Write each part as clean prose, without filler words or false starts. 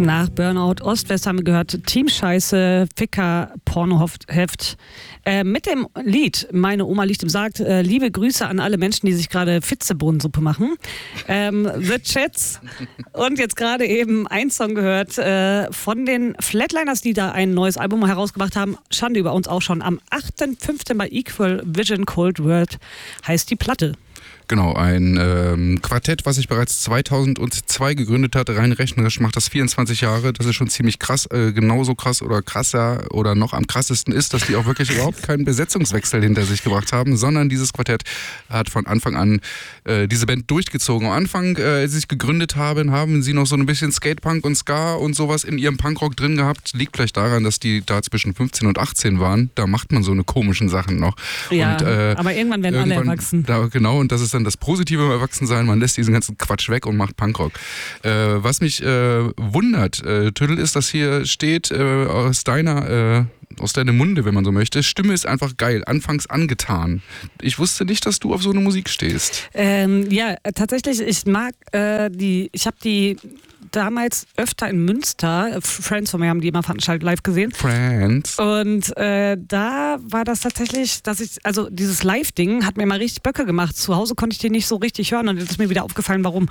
Nach Burnout Ost-West haben wir gehört Team Scheiße, Ficker, Pornoheft. Mit dem Lied Meine Oma liegt im Sarg. Liebe Grüße an alle Menschen, die sich gerade Fitzebohnensuppe machen. The Chats. Und jetzt gerade eben ein Song gehört von den Flatliners, die da ein neues Album herausgebracht haben. Schande über uns auch schon. Am 8.5. bei Equal Vision Cold World heißt die Platte. Genau, ein Quartett, was sich bereits 2002 gegründet hat. Rein rechnerisch macht das 24 Jahre. Das ist schon ziemlich krass. Genauso krass oder krasser oder noch am krassesten ist, dass die auch wirklich überhaupt keinen Besetzungswechsel hinter sich gebracht haben, sondern dieses Quartett hat von Anfang an diese Band durchgezogen. Am Anfang, als sie sich gegründet haben sie noch so ein bisschen Skatepunk und Ska und sowas in ihrem Punkrock drin gehabt. Liegt vielleicht daran, dass die da zwischen 15 und 18 waren. Da macht man so eine komischen Sachen noch. Ja, und, aber irgendwann werden alle erwachsen. Genau, und das ist dann das Positive im Erwachsensein, man lässt diesen ganzen Quatsch weg und macht Punkrock. Was mich wundert, Tüdel, ist, dass hier steht aus deinem Munde, wenn man so möchte, Stimme ist einfach geil, anfangs angetan. Ich wusste nicht, dass du auf so eine Musik stehst. Ja, tatsächlich, ich mag ich habe die damals öfter in Münster, Friends von mir haben die immer veranstaltet live gesehen. Friends. Und da war das tatsächlich, also dieses Live-Ding hat mir mal richtig Böcke gemacht. Zu Hause konnte ich die nicht so richtig hören und jetzt ist mir wieder aufgefallen, warum.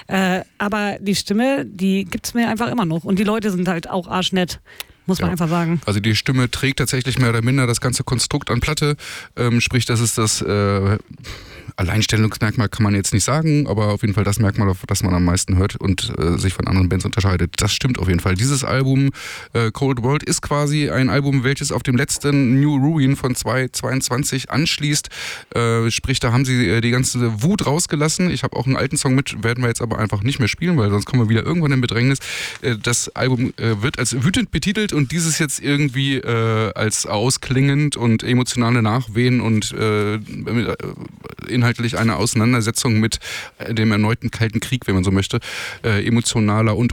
Aber die Stimme, die gibt's mir einfach immer noch. Und die Leute sind halt auch arschnett. Muss man einfach sagen. Also die Stimme trägt tatsächlich mehr oder minder das ganze Konstrukt an Platte. Sprich, das ist das Alleinstellungsmerkmal, kann man jetzt nicht sagen, aber auf jeden Fall das Merkmal, auf das man am meisten hört und sich von anderen Bands unterscheidet. Das stimmt auf jeden Fall. Dieses Album Cold World ist quasi ein Album, welches auf dem letzten New Ruin von 2022 anschließt. Sprich, da haben sie die ganze Wut rausgelassen. Ich habe auch einen alten Song mit, werden wir jetzt aber einfach nicht mehr spielen, weil sonst kommen wir wieder irgendwann in Bedrängnis. Das Album wird als wütend betitelt und dieses jetzt irgendwie als ausklingend und emotionale Nachwehen und inhaltlich eine Auseinandersetzung mit dem erneuten Kalten Krieg, wenn man so möchte, emotionaler und.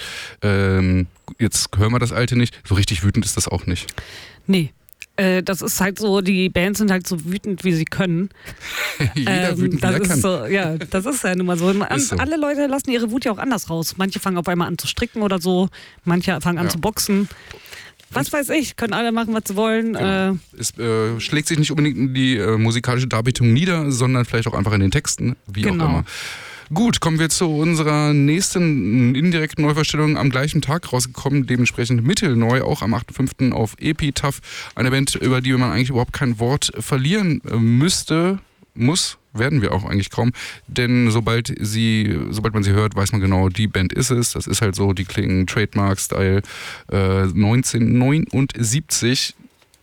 Jetzt hören wir das Alte nicht. So richtig wütend ist das auch nicht. Nee. Das ist halt so, die Bands sind halt so wütend, wie sie können. Jeder wütend, wie er kann. So, ja, das ist ja nun mal so. So. Alle Leute lassen ihre Wut ja auch anders raus. Manche fangen auf einmal an zu stricken oder so. Manche fangen an zu boxen. Was weiß ich, können alle machen, was sie wollen. Genau. Es schlägt sich nicht unbedingt in die musikalische Darbietung nieder, sondern vielleicht auch einfach in den Texten, wie auch immer. Gut, kommen wir zu unserer nächsten indirekten Neuvorstellung, am gleichen Tag rausgekommen, dementsprechend mittelneu, auch am 8.5. auf Epitaph. Eine Band, über die man eigentlich überhaupt kein Wort verlieren muss, werden wir auch eigentlich kaum, denn sobald man sie hört, weiß man genau, die Band ist es. Das ist halt so, die klingen Trademark-Style 1979.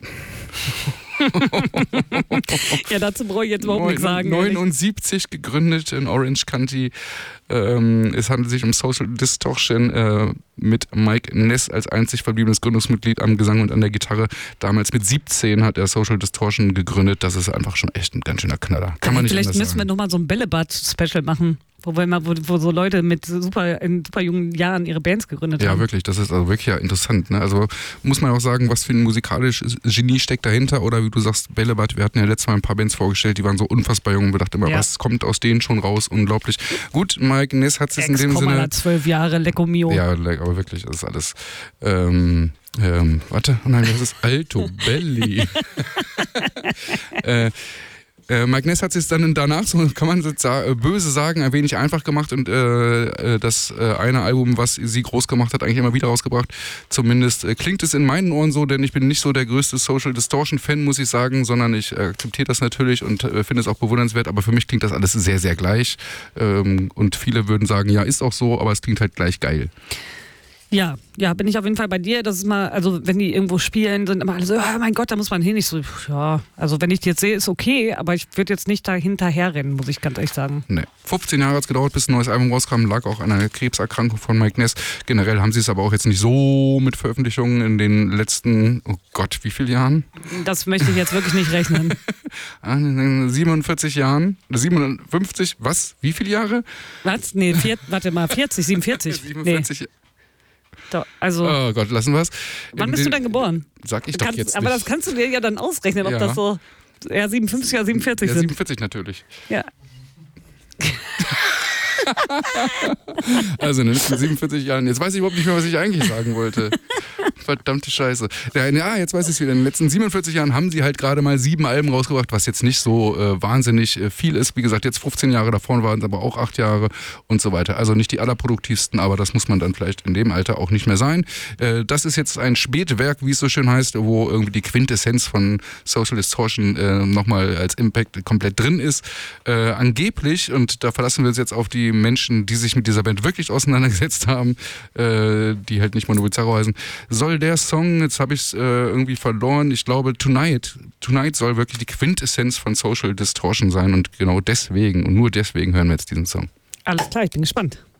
Ja, dazu brauche ich jetzt überhaupt nichts sagen. 79 gegründet in Orange County. Es handelt sich um Social Distortion mit Mike Ness als einzig verbliebenes Gründungsmitglied am Gesang und an der Gitarre. Damals mit 17 hat er Social Distortion gegründet. Das ist einfach schon echt ein ganz schöner Knaller. Kann man nicht anders sagen. Vielleicht müssen wir nochmal so ein Bällebad-Special machen. Wo so Leute in super jungen Jahren ihre Bands gegründet haben. Ja, wirklich, das ist also wirklich ja interessant. Ne? Also muss man auch sagen, was für ein musikalisches Genie steckt dahinter. Oder wie du sagst, Bällebad, wir hatten ja letztes Mal ein paar Bands vorgestellt, die waren so unfassbar jung und wir dachten immer, was kommt aus denen schon raus? Unglaublich. Gut, Mike Ness hat es in dem Sinne... 12 Jahre, Lecco Mio. Ja, aber wirklich, das ist alles... warte, nein, das ist Alto Belli. Mike Ness hat es dann danach, so kann man böse sagen, ein wenig einfach gemacht und das eine Album, was sie groß gemacht hat, eigentlich immer wieder rausgebracht. Zumindest klingt es in meinen Ohren so, denn ich bin nicht so der größte Social Distortion Fan, muss ich sagen, sondern ich akzeptiere das natürlich und finde es auch bewundernswert, aber für mich klingt das alles sehr, sehr gleich. Und viele würden sagen, ja, ist auch so, aber es klingt halt gleich geil. Ja, bin ich auf jeden Fall bei dir. Das ist mal, also wenn die irgendwo spielen, sind immer alle so, oh mein Gott, da muss man hin. Ich so, ja, also wenn ich die jetzt sehe, ist okay, aber ich würde jetzt nicht da hinterher rennen, muss ich ganz ehrlich sagen. Nee. 15 Jahre hat es gedauert, bis ein neues Album rauskam, lag auch an einer Krebserkrankung von Mike Ness. Generell haben sie es aber auch jetzt nicht so mit Veröffentlichungen in den letzten, oh Gott, wie viele Jahren? Das möchte ich jetzt wirklich nicht rechnen. 47 Jahren? 57? Was? Wie viele Jahre? Was? Nee, 40, 47. 47 nee. Also, oh Gott, lassen wir es. Wann bist du denn geboren? Sag ich doch jetzt nicht. Aber das kannst du dir ja dann ausrechnen, ob das so 57 oder 47 sind. 47 natürlich. Ja. Also in den letzten 47 Jahren, jetzt weiß ich überhaupt nicht mehr, was ich eigentlich sagen wollte. Verdammte Scheiße. Ja, jetzt weiß ich es wieder. In den letzten 47 Jahren haben sie halt gerade mal 7 Alben rausgebracht, was jetzt nicht so wahnsinnig viel ist. Wie gesagt, jetzt 15 Jahre davor waren es aber auch 8 Jahre und so weiter. Also nicht die allerproduktivsten, aber das muss man dann vielleicht in dem Alter auch nicht mehr sein. Das ist jetzt ein Spätwerk, wie es so schön heißt, wo irgendwie die Quintessenz von Social Distortion nochmal als Impact komplett drin ist. Angeblich, und da verlassen wir uns jetzt auf die Menschen, die sich mit dieser Band wirklich auseinandergesetzt haben, die halt nicht Mono Bizarro heißen, soll der Song, jetzt habe ich es irgendwie verloren, ich glaube Tonight soll wirklich die Quintessenz von Social Distortion sein und genau deswegen und nur deswegen hören wir jetzt diesen Song. Alles klar, ich bin gespannt.